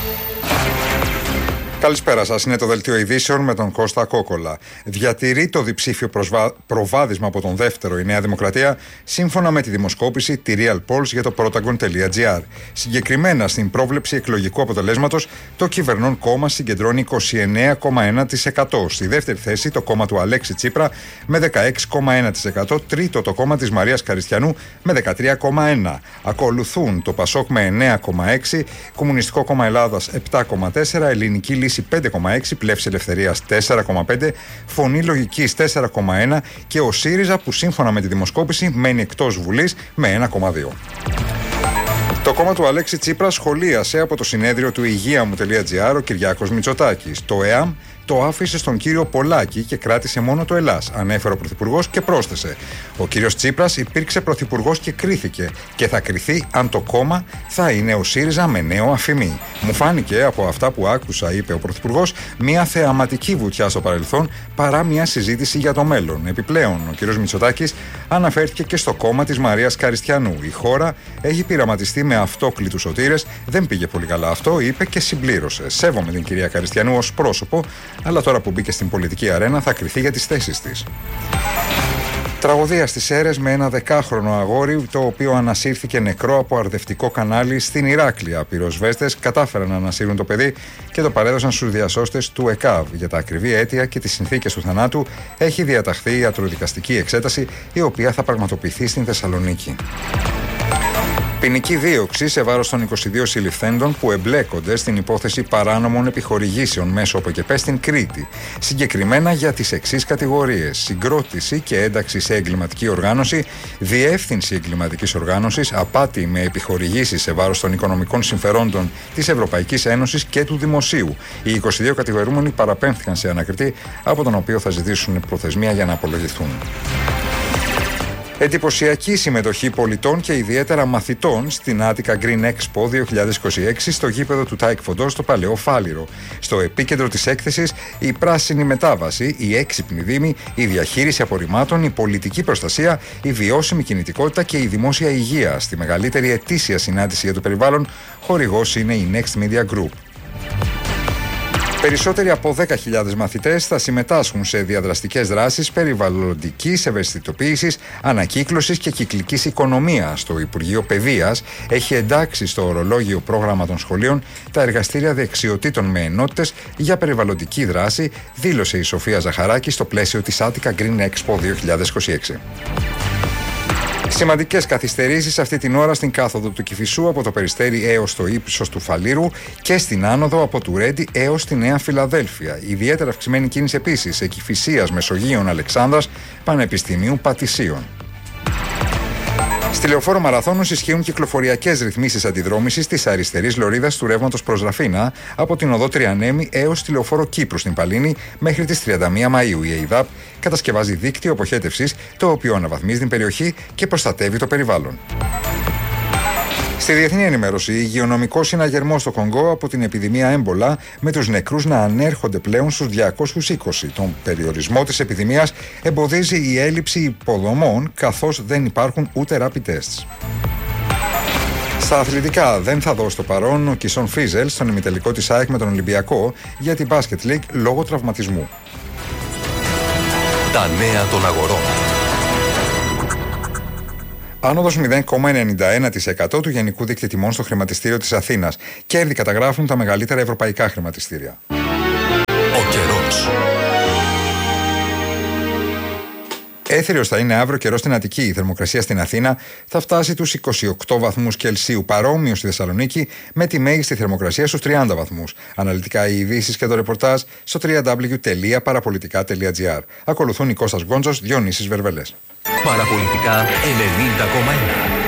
Καλησπέρα σας. Είναι το Δελτίο Ειδήσεων με τον Κώστα Κόκολα. Διατηρεί το διψήφιο προβάδισμα από τον δεύτερο η Νέα Δημοκρατία, σύμφωνα με τη δημοσκόπηση τη Real Polls για το Protagon.gr. Συγκεκριμένα, στην πρόβλεψη εκλογικού αποτελέσματος, το κυβερνών κόμμα συγκεντρώνει 29,1%. Στη δεύτερη θέση, το κόμμα του Αλέξη Τσίπρα με 16,1%. Τρίτο, το κόμμα της Μαρίας Καριστιανού με 13,1%. Ακολουθούν το Πασόκ με 9,6%, Κομμουνιστικό Κόμμα Ελλάδας 7,4%, Ελληνική Λύση 5,6%, Πλεύση Ελευθερίας 4,5%, Φωνή Λογικής 4,1% και ο ΣΥΡΙΖΑ, που σύμφωνα με τη δημοσκόπηση μένει εκτός Βουλής με 1,2%. Το κόμμα του Αλέξη Τσίπρα σχολίασε από το συνέδριο του υγείαμου.gr ο Κυριάκος Μητσοτάκης. Το ΕΑΜ το άφησε στον κύριο Πολάκη και κράτησε μόνο το Ελλάς, ανέφερε ο Πρωθυπουργός και πρόσθεσε: ο κύριος Τσίπρας υπήρξε Πρωθυπουργός και κρίθηκε και θα κριθεί αν το κόμμα θα είναι ο ΣΥΡΙΖΑ με νέο αφημί. Μου φάνηκε από αυτά που άκουσα, είπε ο Πρωθυπουργός, μια θεαματική βουτιά στο παρελθόν παρά μια συζήτηση για το μέλλον. Επιπλέον, ο κύριος Μητσοτάκης αναφέρθηκε και στο κόμμα της Μαρίας Καριστιανού. Η χώρα έχει πειραματιστεί με αυτόκλητους σωτήρες, δεν πήγε πολύ καλά αυτό, είπε και συμπλήρωσε: σέβομαι την κυρία Καριστιανού ως πρόσωπο, αλλά τώρα που μπήκε στην πολιτική αρένα θα κριθεί για τις θέσεις της. Τραγωδία στις Σέρρες με ένα 10χρονο αγόρι, το οποίο ανασύρθηκε νεκρό από αρδευτικό κανάλι στην Ηράκλεια. Πυροσβέστες κατάφεραν να ανασύρουν το παιδί και το παρέδωσαν στους διασώστες του ΕΚΑΒ. Για τα ακριβή αίτια και τις συνθήκες του θανάτου έχει διαταχθεί ιατροδικαστική εξέταση, η οποία θα πραγματοποιηθεί στην Θεσσαλονίκη. Ποινική δίωξη σε βάρος των 22 συλληφθέντων που εμπλέκονται στην υπόθεση παράνομων επιχορηγήσεων μέσω ΟΠΕΚΕΠΕ στην Κρήτη. Συγκεκριμένα για τις εξής κατηγορίες: συγκρότηση και ένταξη σε εγκληματική οργάνωση, διεύθυνση εγκληματικής οργάνωσης, απάτη με επιχορηγήσεις σε βάρος των οικονομικών συμφερόντων της Ευρωπαϊκής Ένωσης και του Δημοσίου. Οι 22 κατηγορούμενοι παραπέμφθηκαν σε ανακριτή, από τον οποίο θα ζητήσουν προθεσμία για να απολογηθούν. Εντυπωσιακή συμμετοχή πολιτών και ιδιαίτερα μαθητών στην Attica Green Expo 2026 στο γήπεδο του Taekwondo στο Παλαιό Φάληρο. Στο επίκεντρο της έκθεσης η πράσινη μετάβαση, η έξυπνη δήμη, η διαχείριση απορριμμάτων, η πολιτική προστασία, η βιώσιμη κινητικότητα και η δημόσια υγεία. Στη μεγαλύτερη ετήσια συνάντηση για το περιβάλλον, χορηγός είναι η Next Media Group. Περισσότεροι από 10.000 μαθητές θα συμμετάσχουν σε διαδραστικές δράσεις περιβαλλοντικής ευαισθητοποίησης, ανακύκλωσης και κυκλικής οικονομίας. Το Υπουργείο Παιδείας έχει εντάξει στο ορολόγιο πρόγραμμα των σχολείων τα εργαστήρια δεξιοτήτων με ενότητες για περιβαλλοντική δράση, δήλωσε η Σοφία Ζαχαράκη στο πλαίσιο της Attica Green Expo 2026. Σημαντικές καθυστερήσεις αυτή την ώρα στην κάθοδο του Κηφισού από το Περιστέρι έως το ύψος του Φαλήρου και στην άνοδο από του Ρέντι έως τη Νέα Φιλαδέλφια. Ιδιαίτερα αυξημένη κίνηση επίσης σε Κηφισίας, Μεσογείων, Αλεξάνδρας, Πανεπιστημίου, Πατησίων. Στη Λεωφόρο Μαραθώνος ισχύουν κυκλοφοριακές ρυθμίσεις αντιδρόμησης της αριστερής λωρίδας του ρεύματος προς Ραφίνα από την οδό Τριανέμη έως τη Λεωφόρο Κύπρου στην Παλίνη μέχρι τις 31 Μαΐου. Η ΕΙΔΑΠ κατασκευάζει δίκτυο αποχέτευσης, το οποίο αναβαθμίζει την περιοχή και προστατεύει το περιβάλλον. Στη διεθνή ενημέρωση, υγειονομικός συναγερμός στο Κονγκό από την επιδημία έμπολα, με τους νεκρούς να ανέρχονται πλέον στους 220. Τον περιορισμό της επιδημίας εμποδίζει η έλλειψη υποδομών, καθώς δεν υπάρχουν ούτε rapid tests. Στα αθλητικά, δεν θα δώσει το παρόν ο Κισόν Φίζελ στον ημιτελικό της ΑΕΚ με τον Ολυμπιακό για την Basket League λόγω τραυματισμού. Τα νέα των αγορών. Άνοδος 0,91% του γενικού δείκτη τιμών στο χρηματιστήριο της Αθήνας. Κέρδη καταγράφουν τα μεγαλύτερα ευρωπαϊκά χρηματιστήρια. Ο καιρός. Έθριος θα είναι αύριο καιρός στην Αττική. Η θερμοκρασία στην Αθήνα θα φτάσει τους 28 βαθμούς Κελσίου, παρόμοιο στη Θεσσαλονίκη, με τη μέγιστη θερμοκρασία στους 30 βαθμούς. Αναλυτικά οι ειδήσεις και το ρεπορτάζ στο www.parapolitica.gr. Ακολουθούν η Κώστας Γκόντζος, Διονύσης Βερβελές. Παραπολιτικά 90,1.